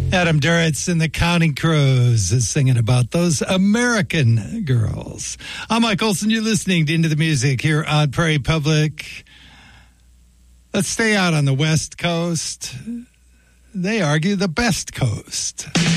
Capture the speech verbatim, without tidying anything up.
Adam Duritz and the Counting Crows is singing about those American girls. I'm Mike Olson. You're listening to Into the Music here on Prairie Public. Let's stay out on the West Coast. They argue the best coast.